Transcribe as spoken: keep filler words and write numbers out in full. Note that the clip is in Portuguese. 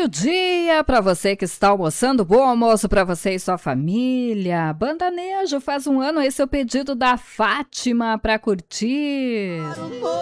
meio-dia, para você que está almoçando, bom almoço para você e sua família. Bandanejo faz um ano, esse é o pedido da Fátima para curtir.